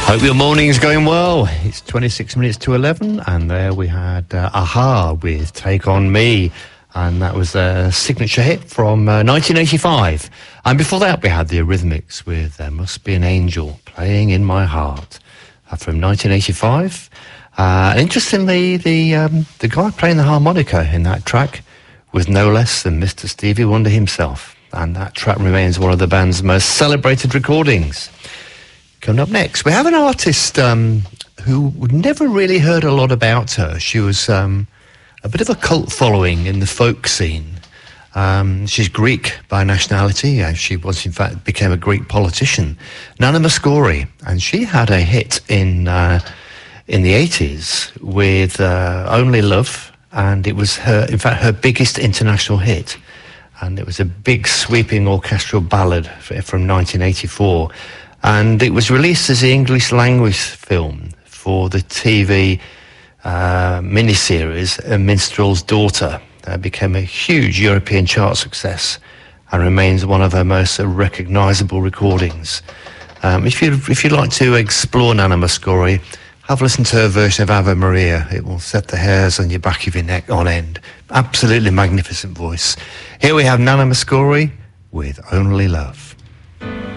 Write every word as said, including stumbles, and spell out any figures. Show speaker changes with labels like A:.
A: Hope your morning's going well. It's twenty-six minutes to eleven, and there we had uh, a-ha with Take On Me, and that was a signature hit from uh, nineteen eighty-five. And before that, we had the Eurythmics with There Must Be an Angel Playing in My Heart uh, from nineteen eighty-five. Uh, interestingly, the um, the guy playing the harmonica in that track was no less than Mister Stevie Wonder himself, and that track remains one of the band's most celebrated recordings. Coming up next, we have an artist um, who we'd never really heard a lot about her. She was um, a bit of a cult following in the folk scene. Um, she's Greek by nationality. Uh, she was, in fact, became a Greek politician, Nana Mouskouri, and she had a hit in uh, in the eighties with uh, Only Love, and it was her, in fact, her biggest international hit. And it was a big, sweeping orchestral ballad from nineteen eighty-four. And it was released as the English language film for the T V uh, miniseries A Minstrel's Daughter. That became a huge European chart success and remains one of her most recognisable recordings. Um, if you if you'd like to explore Nana Mouskouri, have a listen to her version of Ave Maria. It will set the hairs on your back of your neck on end. Absolutely magnificent voice. Here we have Nana Mouskouri with Only Love.